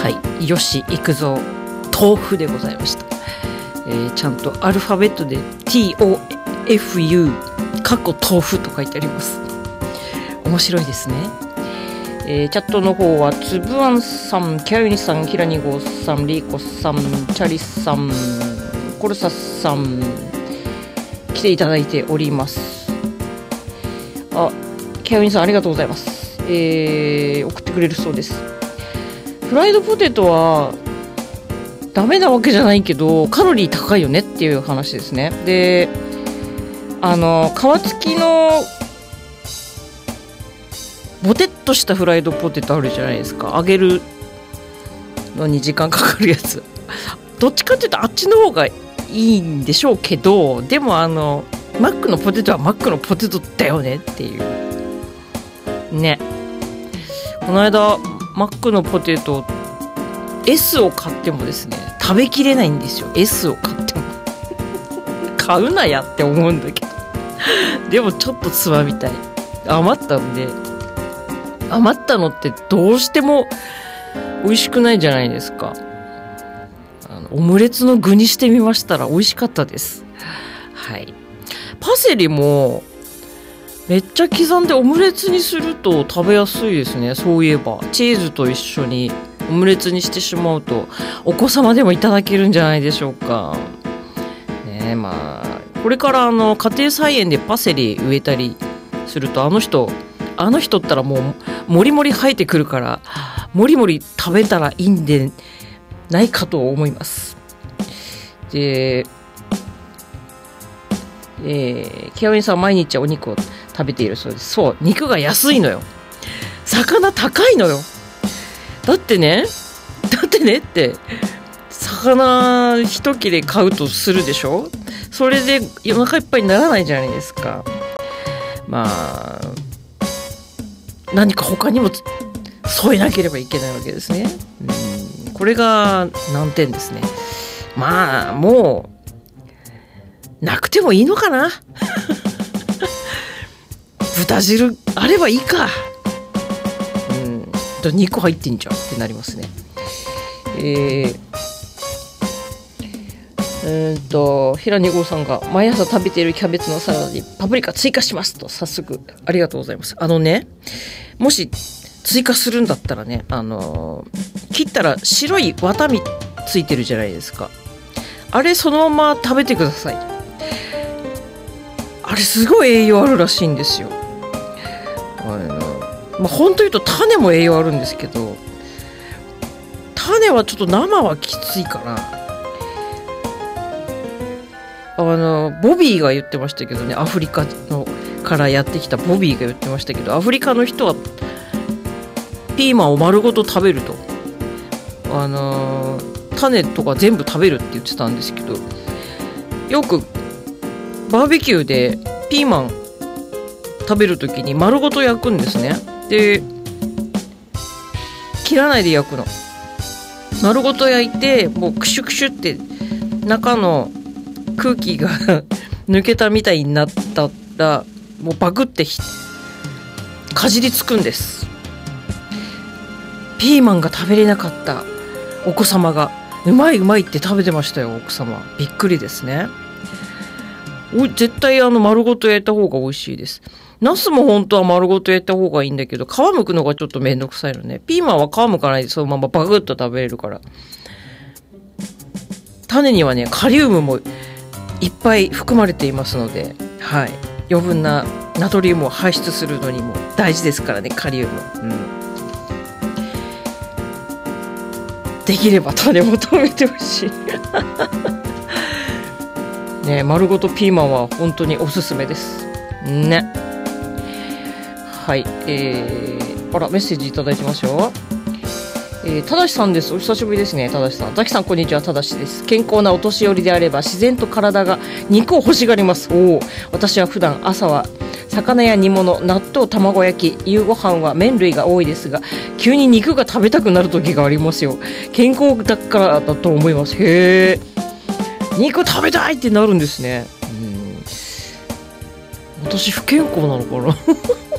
はい、よし行くぞ豆腐でございました。ちゃんとアルファベットで TOFU 過去豆腐と書いてあります。面白いですね。チャットの方はつぶあんさん、キャユニさん、キラニゴさん、リーコさん、チャリさん、コルサさん来ていただいております。キャユニさんありがとうございます。送ってくれるそうです。フライドポテトはダメなわけじゃないけどカロリー高いよねっていう話ですね。で、皮付きのボテッとしたフライドポテトあるじゃないですか。揚げるのに時間かかるやつ。どっちかっていうとあっちの方がいいんでしょうけど、でもマックのポテトはマックのポテトだよねっていうね。この間マックのポテト S を買ってもですね食べきれないんですよ。 S を買っても買うなやって思うんだけどでもちょっとつまみたい。余ったんで、余ったのってどうしても美味しくないじゃないですか。オムレツの具にしてみましたら美味しかったです。はい。パセリもめっちゃ刻んでオムレツにすると食べやすいですね。そういえばチーズと一緒にオムレツにしてしまうとお子様でもいただけるんじゃないでしょうかね。まあこれから家庭菜園でパセリ植えたりするとあの人ったらもうもりもり生えてくるからもりもり食べたらいいんでないかと思います。で、キアウェンさん毎日お肉を食べているそうです。そう、肉が安いのよ。魚高いのよ。だってねって魚一切れ買うとするでしょ。それでお腹いっぱいにならないじゃないですか。まあ何か他にも添えなければいけないわけですね。これが難点ですね。まあもうなくてもいいのかな豚汁あればいいか。2個入ってんじゃんってなりますね。平根剛さんが毎朝食べているキャベツのサラダにパプリカ追加しますと、早速ありがとうございます。もし追加するんだったらね、切ったら白い綿みついてるじゃないですか。あれそのまま食べてください。あれすごい栄養あるらしいんですよ。本当言うと種も栄養あるんですけど、種はちょっと生はきついかな。ボビーが言ってましたけどね、アフリカからやってきたボビーが言ってましたけど、アフリカの人はピーマンを丸ごと食べると、種とか全部食べるって言ってたんですけど、よくバーベキューでピーマン食べるときに丸ごと焼くんですね。で切らないで焼くの。丸ごと焼いてもうクシュクシュって中の空気が抜けたみたいになったらもうバクってかじりつくんです。ピーマンが食べれなかったお子様がうまいうまいって食べてましたよ。奥様びっくりですね。絶対丸ごと焼いた方が美味しいです。ナスも本当は丸ごと焼いた方がいいんだけど、皮むくのがちょっとめんどくさいのね。ピーマンは皮むかないでそのままバクッと食べれるから。種にはねカリウムもいっぱい含まれていますので、はい、余分なナトリウムを排出するのにも大事ですからね、カリウム。できれば種も食べてほしいね。丸ごとピーマンは本当におすすめですね。はい、あらメッセージいただいてますよ。ただしさんです。お久しぶりですね。ただしさん、ザキさんこんにちは。ただしです。健康なお年寄りであれば自然と体が肉を欲しがります。私は普段朝は魚や煮物、納豆、卵焼き、夕ご飯は麺類が多いですが、急に肉が食べたくなる時がありますよ。健康だからだと思います。へー、肉食べたいってなるんですね。私不健康なのかな